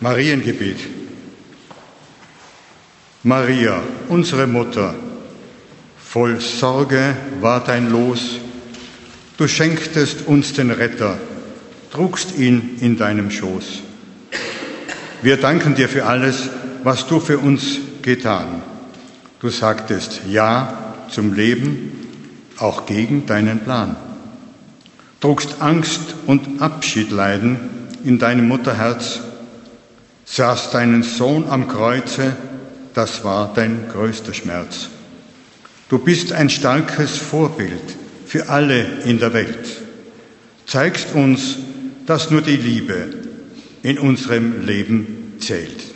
Mariengebet. Maria, unsere Mutter, voll Sorge war dein Los. Du schenktest uns den Retter, trugst ihn in deinem Schoß. Wir danken dir für alles, was du für uns getan. Du sagtest Ja zum Leben, auch gegen deinen Plan. Trugst Angst und Abschiedleiden in deinem Mutterherz, sahst deinen Sohn am Kreuze, das war dein größter Schmerz. Du bist ein starkes Vorbild für alle in der Welt. Zeigst uns, dass nur die Liebe in unserem Leben zählt.